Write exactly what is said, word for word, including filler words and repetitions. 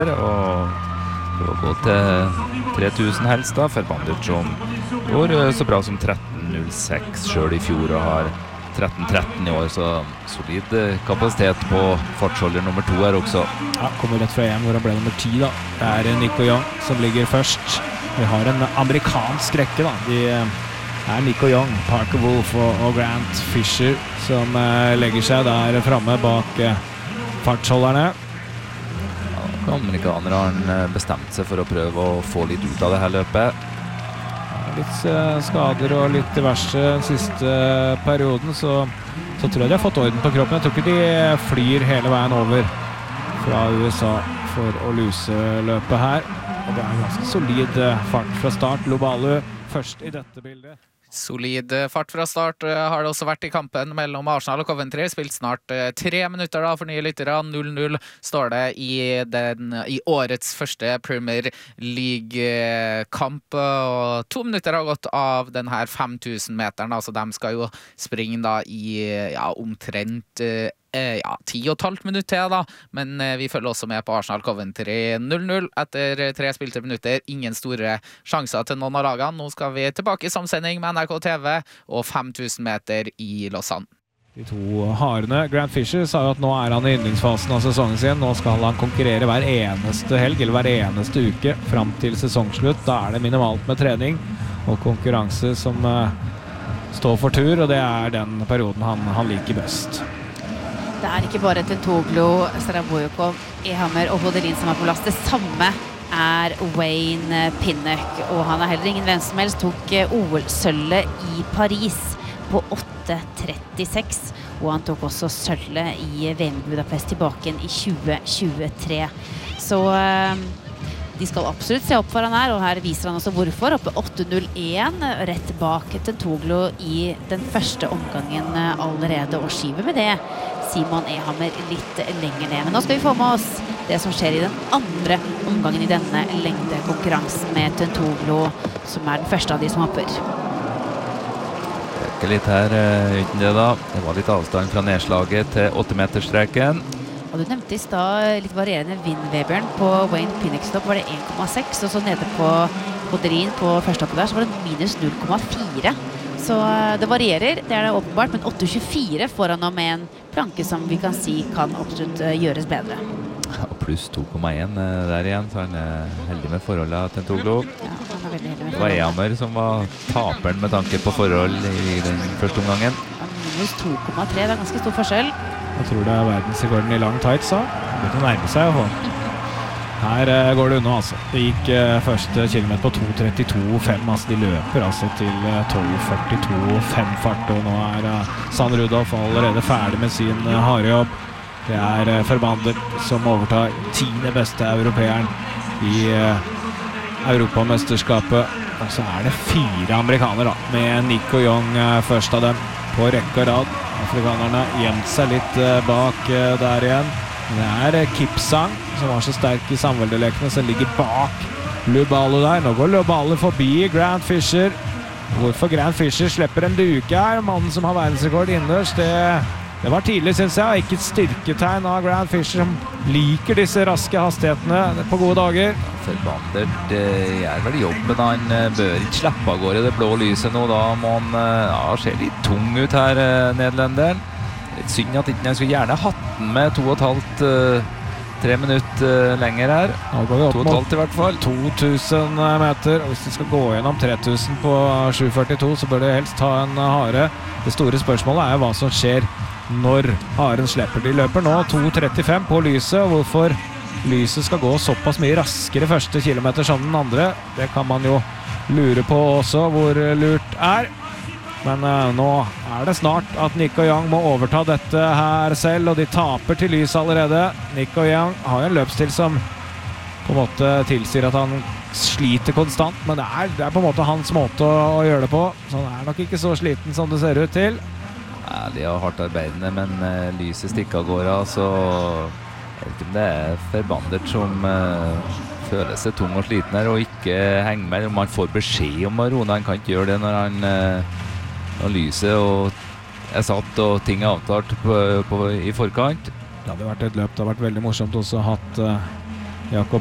og prøve å gå til tre tusen helst da, Verbandt som går så bra som tretten null seks selv i fjor og har tretten tretten i år, så solid kapasitet på fartsholder nummer to her også. Ja, kommer rett fra E M hvor han ble nummer ti da. Det er Nico Young som ligger først. Vi har en amerikansk rekke da. De er Nico Young, Parker Wolf og, og Grant Fisher som uh, legger seg der fremme bak uh, fartsholderne. Amerikanere har bestemt seg for å prøve å få litt ut av det her løpet. Litt uh, skader og litt diverse den siste perioden, så, så tror jeg de har fått orden på kroppen. Jeg tror ikke de flyr hele veien over fra U S A for å luse løpet her. Og det er en ganske solid uh, fart fra start. Lobalu først i dette bildet. Solid fart fra start har det også vært i kampen mellom Arsenal og Coventry. Spilt snart tre minutter da for nye lyttere. null null står det i, den, i årets første Premier League-kamp. Og to minutter har gått av denne fem tusen meteren. Altså de skal jo springe da i ja, omtrent ja, ti og et halvt minutt til da, men vi følger også med på Arsenal Coventry null null etter tre spilte minutter. Ingen store sjanser til noen av lagene. Nå skal vi tilbake i samsending med N R K T V og fem tusen meter i Lausanne. De to harene. Grant Fisher sa jo at nå er han i yndlingsfasen av sesongen sin. Nå skal han konkurrere hver eneste helg, eller hver eneste uke, fram til sesongslutt. Da er det minimalt med trening og konkurranse som uh, står for tur, og det er den perioden han, han liker best. Det er ikke bare Tentoglou, Saraboyokov, Ehammer og Hodelin som er på plass. Det samme er Wayne Pinnock, og han er heller ingen hvem som helst. Tok O L-sølvet i Paris på åtte trettiseks, og han tok også sølvet i V M Budapest tilbake i tjue tjuetre. Så de skal absolutt se opp for han her, og her viser han også hvorfor. Oppe åtte null én, rett bak Tentoglou i den første omgangen allerede, og skyver med det Simon Ehammer litt lenger ned. Men nå skal vi få med oss det som skjer i den andre omgangen i denne lengdekonkurransen med Tentoglou, som er den første av de som hopper. Øker litt her uten det da. Det var litt avstand fra nedslaget til åtte-meterstreken. Og du nevnte i sted litt varierende vindveberen på Wayne Pinnock stopp, var det en komma seks, og så nede på Hodelin på første hoppet der, så var det minus null komma fire. Så det varierer, det er det åpenbart, men åtte tjuefire får han nå med en planke som vi kan si kan absolutt gjøres bedre. Og pluss to komma én der igjen, så han er heldig med forholdet til Tentoglou. Ja, han er veldig heldig med det var Ehammer som var taperen med tanke på forhold i den første omgangen. Ja, minus to komma tre, det er ganske stor forskjell. Jeg tror det er verdensrekorden i lang tights, så det kan nærme seg å få. Her uh, går det unna, altså. Det gikk uh, første kilometer på to trettito fem, altså de løper altså til uh, tolv førtito fem fart, og nå er uh, San Rudolf allerede ferdig med sin uh, harejobb. Det er uh, Verbandt som overtar tiende beste europeeren i uh, Europamesterskapet. Og så er det fire amerikaner da, med Nico Young uh, først av dem på rekke og rad. Afrikanerne gjemt seg litt uh, bak uh, der igjen. Det er Kipsang som var så sterk i samveldelekene, som ligger bak Lobalu der. Nå går Lobalu forbi Grant Fisher. Hvorfor Grant Fisher slipper en duke her? Mannen som har verdensrekord innendørs, det, det var tidlig, synes jeg. Ikke et styrketegn av Grant Fisher, som liker disse raske hastighetene på gode dager. Verbandt gjør vel jobben, han bør ikke slippe av gårde det blå lyset nå. Da må han ja, se litt tung ut her, nederlenderen. Litt synd at ikke jeg skulle gjerne hatt den med to og et halvt, tre minutter lenger her. Nå går vi opp to og et halvt i hvert fall. to tusen meter, og hvis de skal gå gjennom tre tusen på sju førtito, så bør de helst ta en hare. Det store spørsmålet er hva som skjer når haren slipper. De løper nå to trettifem på lyset, og hvorfor lyset skal gå såpass mye raskere første kilometer som den andre, det kan man jo lure på også hvor lurt er. Men uh, nå er det snart at Nico Young må overta dette her selv, og de taper til lys allerede. Nico Young har jo en løpsstil som på en måte tilsier at han sliter konstant, men det er, det er på en måte hans måte å, å gjøre det på. Så han er nok ikke så sliten som det ser ut til. Ærlig og hardt arbeidende, men uh, lyset stikker av gårde, så jeg vet ikke om det er Verbandt som uh, føler seg tung og sliten her, og ikke henger med. Man får beskjed om å roe ned, han kan ikke gjøre det når han uh, og lyset og er satt og ting er avtalt på, på, i forkant. Det hadde vært et løp, det hadde vært veldig morsomt også hatt uh, Jakob